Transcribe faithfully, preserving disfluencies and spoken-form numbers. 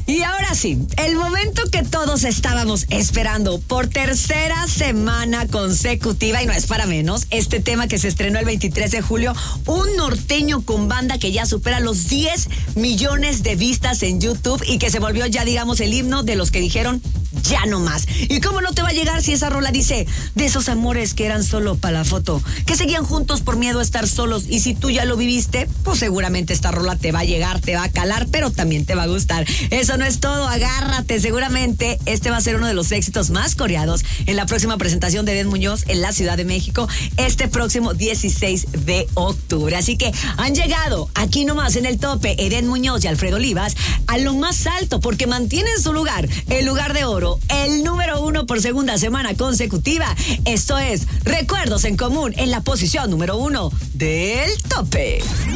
Y ahora sí, el momento que todos estábamos esperando por tercera semana consecutiva, y no es para menos, este tema que se estrenó el veintitrés de julio, un norteño con banda que ya supera los diez millones de vistas en YouTube y que se volvió ya, digamos, el himno de los que dijeron ya no más. ¿Y cómo no te va a llegar si esa rola dice de esos amores que eran solo para la foto, que seguían juntos por miedo a estar solos? Y si tú ya lo viviste, pues seguramente esta rola te va a llegar, te va a calar, pero también te va a gustar. Eso no es todo, agárrate, seguramente este va a ser uno de los éxitos más coreados en la próxima presentación de Edén Muñoz en la Ciudad de México este próximo dieciséis de octubre. Así que han llegado aquí nomás en el tope Edén Muñoz y Alfredo Olivas a lo más alto porque mantienen su lugar, el lugar de oro, el número uno por segunda semana consecutiva. Esto es Recuerdos en Común en la posición número uno del tope.